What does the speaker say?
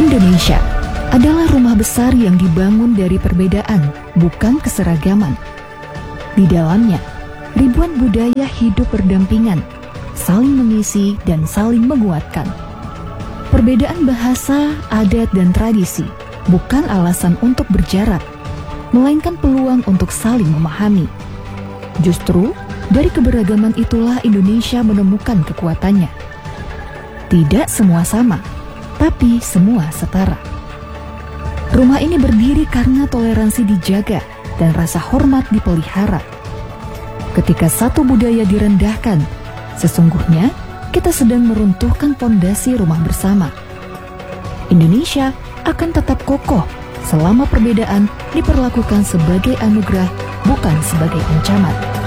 Indonesia adalah rumah besar yang dibangun dari perbedaan, bukan keseragaman. Di dalamnya, ribuan budaya hidup berdampingan, saling mengisi dan saling menguatkan. Perbedaan bahasa, adat, dan tradisi bukan alasan untuk berjarak, melainkan peluang untuk saling memahami. Justru, dari keberagaman itulah Indonesia menemukan kekuatannya. Tidak semua sama, tapi semua setara. Rumah ini berdiri karena toleransi dijaga dan rasa hormat dipelihara. Ketika satu budaya direndahkan, sesungguhnya kita sedang meruntuhkan fondasi rumah bersama. Indonesia akan tetap kokoh selama perbedaan diperlakukan sebagai anugerah, bukan sebagai ancaman.